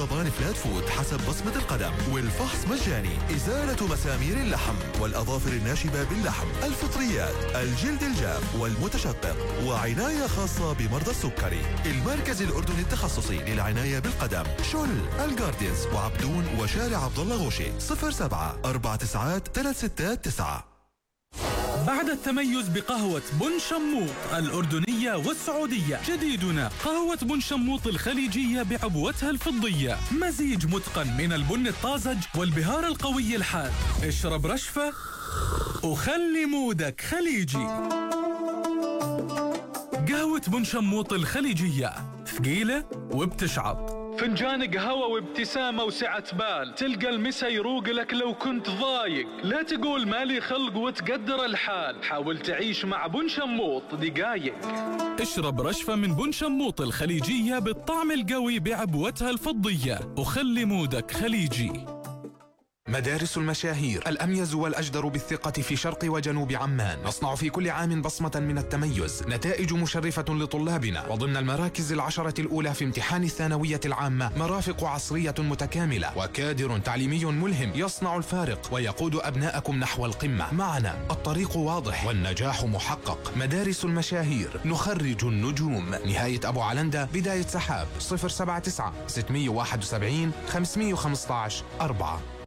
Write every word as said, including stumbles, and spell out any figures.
حضان فلات فود حسب بصمة القدم، والفحص مجاني. إزالة مسامير اللحم والأظافر الناشبة باللحم، الفطريات، الجلد الجاف والمتشقق، وعناية خاصة بمرضى السكري. المركز الأردني التخصصي للعناية بالقدم، شل، الجاردينز وعبدون وشارع عبد الله غوشي. صفر سبعة أربعة تسعات ثلاث ستات تسعة. بعد التميز بقهوة بن شموط الأردنية والسعودية، جديدنا قهوة بن شموط الخليجية بعبوتها الفضية، مزيج متقن من البن الطازج والبهار القوي الحاد. اشرب رشفة وخلي مودك خليجي. قهوة بن شموط الخليجية ثقيلة وبتشعط. فنجان قهوة وابتسامة وسعة بال، تلقى المسا يروق لك لو كنت ضايق. لا تقول مالي خلق وتقدر الحال، حاول تعيش مع بن شموط دقايق. اشرب رشفة من بن شموط الخليجية بالطعم القوي بعبوتها الفضية، وخلي مودك خليجي. مدارس المشاهير، الأميز والأجدر بالثقة في شرق وجنوب عمان. نصنع في كل عام بصمة من التميز، نتائج مشرفة لطلابنا، وضمن المراكز العشرة الأولى في امتحان الثانوية العامة مرافق عصرية متكاملة، وكادر تعليمي ملهم يصنع الفارق ويقود أبناءكم نحو القمة. معنا الطريق واضح والنجاح محقق. مدارس المشاهير، نخرج النجوم. نهاية أبو علندة، بداية سحاب. صفر سبعة تسعة ستمائة وواحد وسبعين خمسمائة وخمسة عشر أربعة.